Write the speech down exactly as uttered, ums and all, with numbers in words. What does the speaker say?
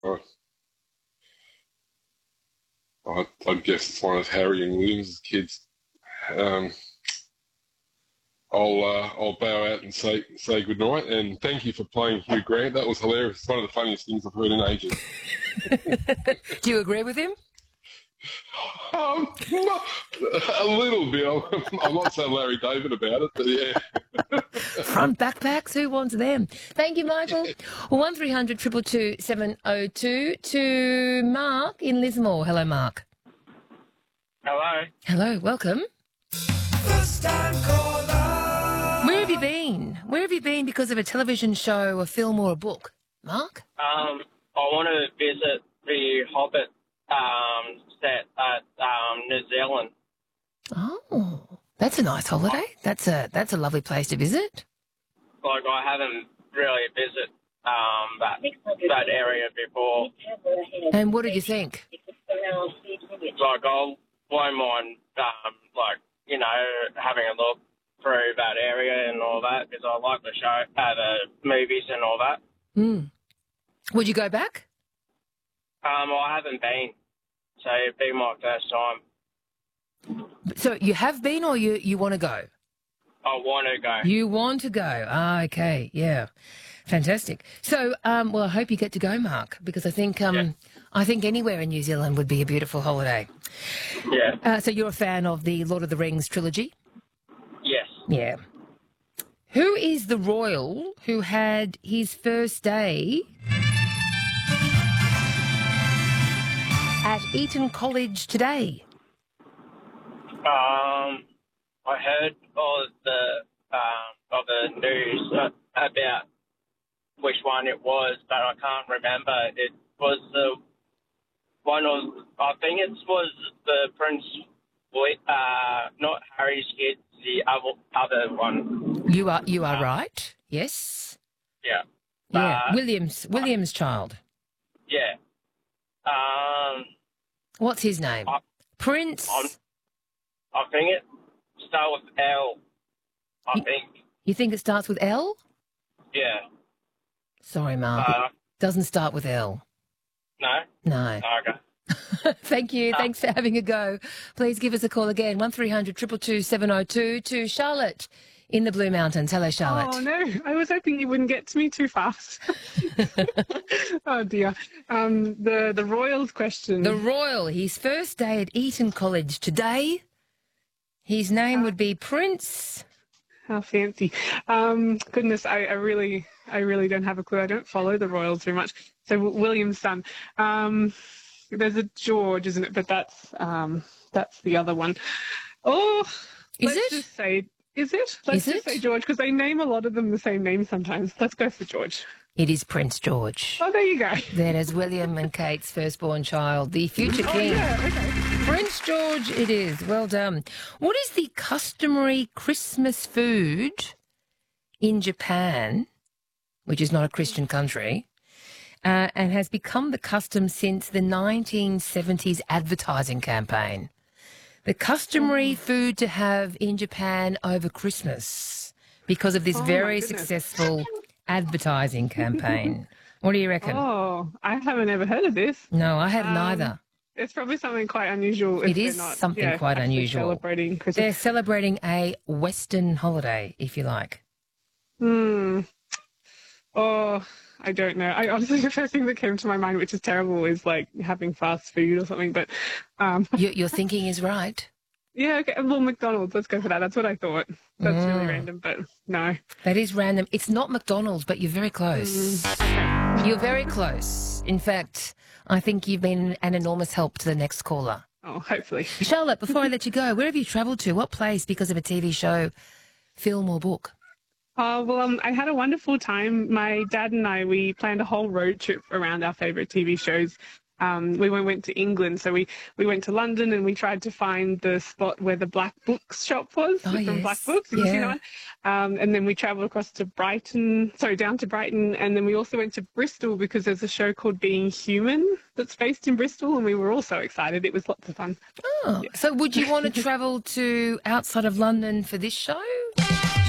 I, I, I guess it's one of Harry and William's kids. Um, I'll uh, I'll bow out and say say good night, and thank you for playing Hugh Grant. That was hilarious. It's one of the funniest things I've heard in ages. Do you agree with him? Um, a little bit. I'm, I'm not so Larry David about it, but yeah. Front backpacks, who wants them? Thank you, Michael. one three hundred two two two seven oh two to Mark in Lismore. Hello, Mark. Hello. Hello, welcome. First time caller. Where have you been? Where have you been because of a television show, a film or a book? Mark? Um, I want to visit the Hobbit um, set at um, New Zealand. Oh, that's a nice holiday. That's a that's a lovely place to visit. Like, I haven't really visited um, that that area before. And what did you think? Like, I'll blow mind, um, like, you know, having a look through that area and all that, because I like the show, uh, the movies and all that. Mm. Would you go back? Um, I haven't been, so it'd be my first time. So you have been, or you, you want to go? I want to go. You want to go? Ah, okay, yeah, fantastic. So, um, well, I hope you get to go, Mark, because I think um, Yeah. I think anywhere in New Zealand would be a beautiful holiday. Yeah. Uh, so you're a fan of the Lord of the Rings trilogy? Yes. Yeah. Who is the royal who had his first day at Eton College today? Um, I heard of the um, of the news uh, about which one it was, but I can't remember. It was the one of I think it was the Prince, uh, not Harry's kid, the other other one. You are you are right. Yes. Yeah. Yeah. Uh, Williams Williams' child. Yeah. Um, What's his name? I- Prince. I'm, I think it starts with L. I Y- think. You think it starts with L? Yeah. Sorry, Mark. Uh, it doesn't start with L. no. No. Okay. Thank you. Thanks for having a go. Please give us a call again. one three hundred two two two seven oh two to Charlotte in the Blue Mountains. Hello, Charlotte. Oh, no. I was hoping you wouldn't get to me too fast. Oh, dear. Um, the, the Royals question. The Royal, his first day at Eton College today. His name would be Prince. How fancy. Um, goodness, I, I really I really don't have a clue. I don't follow the Royals very much. So, W- William's son. Um, there's a George, isn't it? But that's um, that's the other one. Oh, Is let's it? just say, is it? Let's Is just it? say George, because they name a lot of them the same name sometimes. Let's go for George. It is Prince George. Oh, there you go. That is William and Kate's firstborn child, the future Oh, king. yeah, okay. Prince George it is. Well done. What is the customary Christmas food in Japan, which is not a Christian country, uh, and has become the custom since the nineteen seventies advertising campaign? The customary food to have in Japan over Christmas because of this Oh, my very goodness. successful advertising campaign. What do you reckon? Oh, I haven't ever heard of this. No, I have Um, neither. It's probably something quite unusual. If It they're is not, something yeah, quite actually unusual. Celebrating They're Christmas. celebrating a Western holiday, if you like. Hmm. Oh, I don't know. I honestly, the first thing that came to my mind, which is terrible, is like having fast food or something. But um, Your, your thinking is right. yeah, okay. Well, McDonald's. Let's go for that. That's what I thought. That's Mm. really random, but no. That is random. It's not McDonald's, but you're very close. Mm. You're very close. In fact, I think you've been an enormous help to the next caller. Oh, hopefully. Charlotte, before I let you go, where have you travelled to? What place because of a T V show, film or book? Oh, well, um, I had a wonderful time. My dad and I, we planned a whole road trip around our favourite T V shows. Um, we went, went to England, so we, we went to London and we tried to find the spot where the Black Books shop was, Oh, from yes. Black Books. Have you seen Yeah. that one? Um, and then we travelled across to Brighton, sorry, down to Brighton, and then we also went to Bristol because there's a show called Being Human that's based in Bristol, and we were all so excited. It was lots of fun. Oh, so would you want to travel to outside of London for this show?